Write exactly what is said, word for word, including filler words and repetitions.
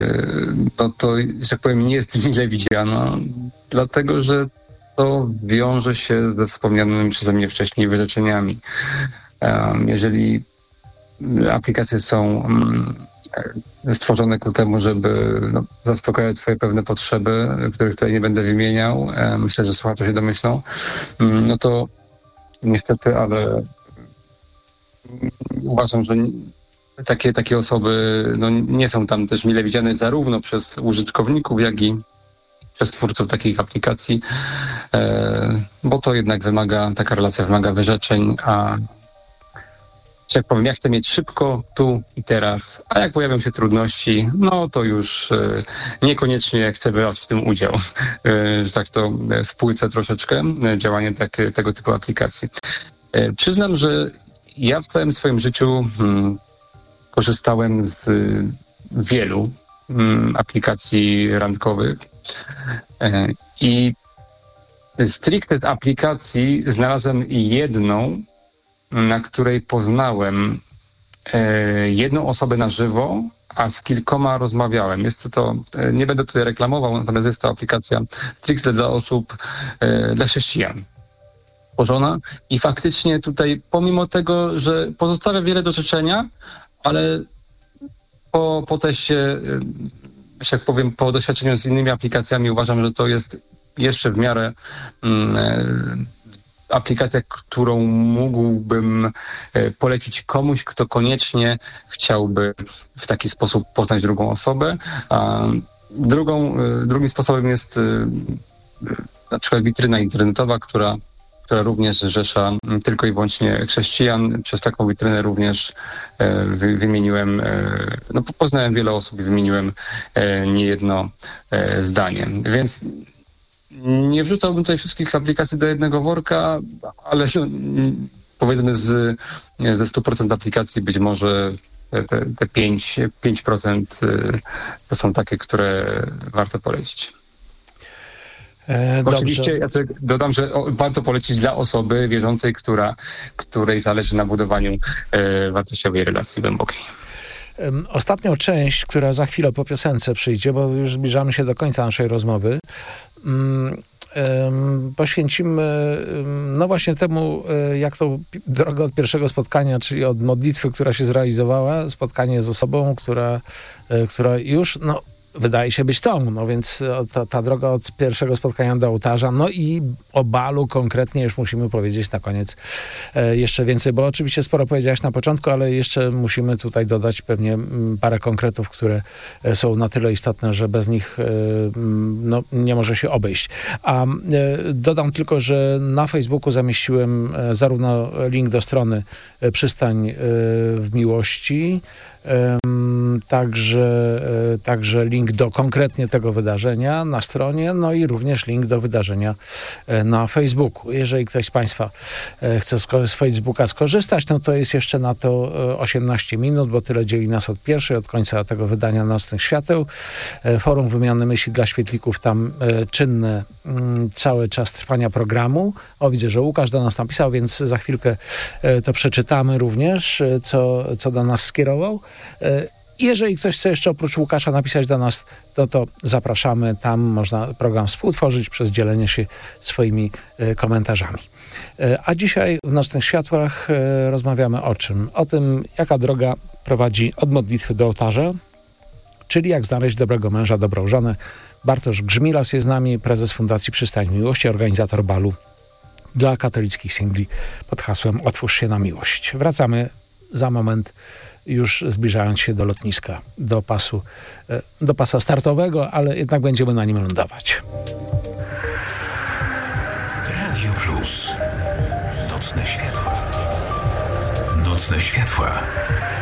no to, że tak powiem, nie jest mile widziana, dlatego że to wiąże się ze wspomnianymi przeze mnie wcześniej wyrzeczeniami. Jeżeli aplikacje są stworzone ku temu, żeby no, zaspokajać swoje pewne potrzeby, których tutaj nie będę wymieniał, myślę, że słuchacze się domyślą, no to niestety, ale uważam, że takie, takie osoby no, nie są tam też mile widziane zarówno przez użytkowników, jak i przez twórców takich aplikacji, bo to jednak wymaga, taka relacja wymaga wyrzeczeń, a że jak powiem, ja chcę mieć szybko, tu i teraz, a jak pojawią się trudności, no to już e, niekoniecznie chcę brać w tym udział. E, że tak to e, spłycę troszeczkę e, działanie tak, tego typu aplikacji. E, przyznam, że ja w całym swoim życiu hmm, korzystałem z y, wielu hmm, aplikacji randkowych e, i stricte z aplikacji znalazłem jedną, na której poznałem e, jedną osobę na żywo, a z kilkoma rozmawiałem. Jest to, to e, nie będę tutaj reklamował, natomiast jest to aplikacja stricte dla osób, e, dla chrześcijan tworzona i faktycznie tutaj, pomimo tego, że pozostawia wiele do życzenia, ale po, po teście, e, że tak powiem, po doświadczeniu z innymi aplikacjami uważam, że to jest jeszcze w miarę mm, e, aplikacja, którą mógłbym polecić komuś, kto koniecznie chciałby w taki sposób poznać drugą osobę. A drugą, drugim sposobem jest na przykład witryna internetowa, która, która również rzesza tylko i wyłącznie chrześcijan. Przez taką witrynę również wy, wymieniłem, no poznałem wiele osób i wymieniłem niejedno zdanie. Więc nie wrzucałbym tutaj wszystkich aplikacji do jednego worka, ale no, powiedzmy z, ze stu procent aplikacji być może te, te pięć procent to są takie, które warto polecić. E, Oczywiście ja tutaj dodam, że warto polecić dla osoby wierzącej, która, której zależy na budowaniu e, wartościowej relacji głębokiej. Ostatnią część, która za chwilę po piosence przyjdzie, bo już zbliżamy się do końca naszej rozmowy, poświęcimy no właśnie temu, jak to droga od pierwszego spotkania, czyli od modlitwy, która się zrealizowała, spotkanie z osobą, która, która już no, wydaje się być tą, no więc ta, ta droga od pierwszego spotkania do ołtarza, no i o balu konkretnie już musimy powiedzieć na koniec e, jeszcze więcej, bo oczywiście sporo powiedziałeś na początku, ale jeszcze musimy tutaj dodać pewnie m, parę konkretów, które e, są na tyle istotne, że bez nich e, no, nie może się obejść. A e, dodam tylko, że na Facebooku zamieściłem e, zarówno link do strony e, Przystań e, w Miłości, Także, także link do konkretnie tego wydarzenia na stronie, no i również link do wydarzenia na Facebooku. Jeżeli ktoś z Państwa chce z Facebooka skorzystać, no to jest jeszcze na to osiemnaście minut, bo tyle dzieli nas od pierwszej, od końca tego wydania Nocnych Świateł. Forum Wymiany Myśli dla Świetlików tam czynne cały czas trwania programu. O, widzę, że Łukasz do nas napisał, więc za chwilkę to przeczytamy również, co, co do nas skierował. Jeżeli ktoś chce jeszcze oprócz Łukasza napisać do nas, to, to zapraszamy. Tam można program współtworzyć przez dzielenie się swoimi komentarzami. A dzisiaj w Nocnych Światłach rozmawiamy o czym? O tym, jaka droga prowadzi od modlitwy do ołtarza, czyli jak znaleźć dobrego męża, dobrą żonę. Bartosz Grzmilas jest z nami, prezes Fundacji Przystań Miłości, organizator balu dla katolickich singli pod hasłem Otwórz się na miłość. Wracamy za moment, już zbliżając się do lotniska, do pasu, do pasa startowego, ale jednak będziemy na nim lądować. Radio Plus. Nocne światła. Nocne światła.